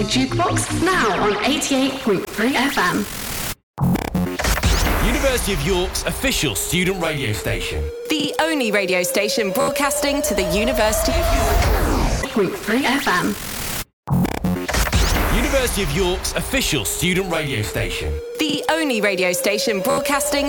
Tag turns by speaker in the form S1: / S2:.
S1: Jukebox now on 88.3 FM.
S2: University of York's official student radio station.
S3: The only radio station broadcasting to the University of York.
S1: 3 FM.
S2: University of York's official student radio station.
S3: The only radio station broadcasting